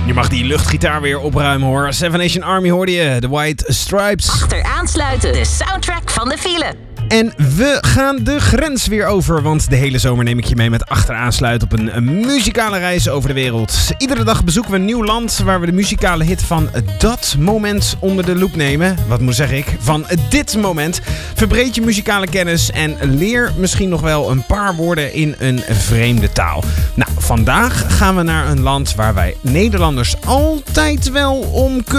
Je mag die luchtgitaar weer opruimen hoor. Seven Nation Army hoorde je, The White Stripes. Achteraansluiten, de soundtrack van de file. En we gaan de grens weer over, want de hele zomer neem ik je mee met achteraansluiten op een muzikale reis over de wereld. Iedere dag bezoeken we een nieuw land waar we de muzikale hit van dat moment onder de loep nemen. Wat moet zeg ik? Van dit moment. Verbreed je muzikale kennis en leer misschien nog wel een paar woorden in een vreemde taal. Nou, vandaag gaan we naar een land waar wij Nederlanders altijd wel om kunnen.